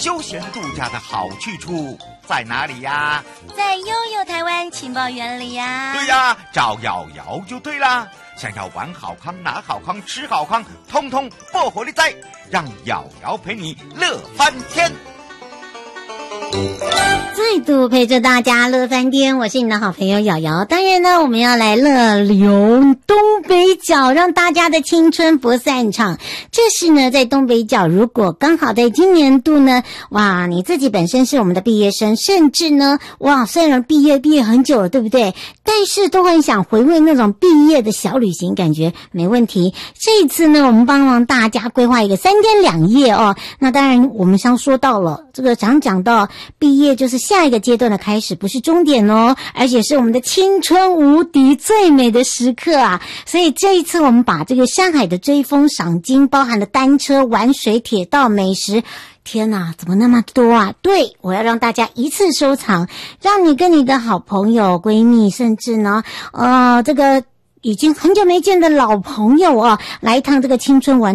休闲度假的好去处在哪里呀？ 在悠悠台湾情报园里呀。 对呀，找瑶瑶就对啦。想要玩好康、拿好康、吃好康，通通不火力在，让瑶瑶陪你乐翻天。 再度陪着大家乐翻天，我是你的好朋友瑶瑶。当然呢，我们要来乐游东北角，让大家的青春不散场。这是呢，在东北角，如果刚好在今年度呢，哇，你自己本身是我们的毕业生，甚至呢，哇，虽然毕业很久了，对不对？但是都很想回味那种毕业的小旅行，感觉没问题。这一次呢，我们帮忙大家规划一个3天2夜哦。那当然，我们刚说到了这个讲到毕业就是下一个阶段的开始，不是终点哦，而且是我们的青春无敌最美的时刻啊！所以这一次我们把这个山海的追风赏金，包含了单车、玩水、铁道、美食。天哪，怎么那么多啊？对，我要让大家一次收藏，让你跟你的好朋友、闺蜜，甚至呢，这个已经很久没见的老朋友啊，来一趟这个青春玩